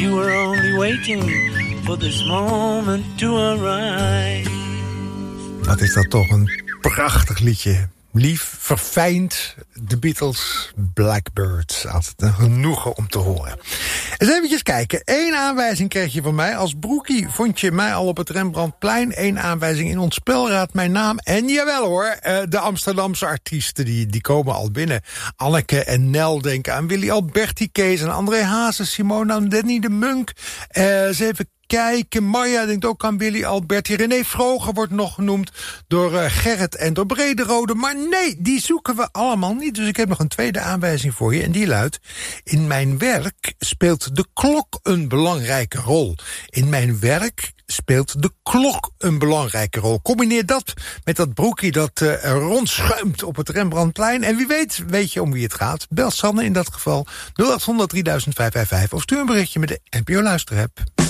You were only waiting for this moment to arrive. Wat is dat toch een prachtig liedje. Lief, verfijnd, de Beatles, Blackbird. Altijd een genoegen om te horen. Eens eventjes kijken. 1 aanwijzing kreeg je van mij. Als broekie vond je mij al op het Rembrandtplein. 1 aanwijzing in ons spel, raad mijn naam. En jawel hoor, de Amsterdamse artiesten die komen al binnen. Anneke en Nel denken aan Willy Alberti, Kees en André Hazes, Simona en Danny de Munk. Eens even kijken. Marja denkt ook aan Willy Alberti. René Vroger wordt nog genoemd door Gerrit en door Brederode. Maar nee, die zoeken we allemaal niet. Dus ik heb nog een tweede aanwijzing voor je. En die luidt: in mijn werk speelt de klok een belangrijke rol. In mijn werk speelt de klok een belangrijke rol. Combineer dat met dat broekie dat rondschuimt op het Rembrandtplein. En wie weet je om wie het gaat. Bel Sanne in dat geval 0800 3055 of stuur een berichtje met de NPO Luisterapp.